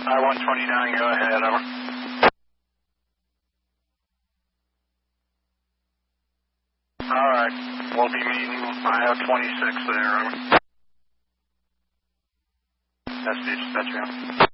I-129, go ahead, over. Alright, we'll be meeting IO-26 there, over. That's the dispatch,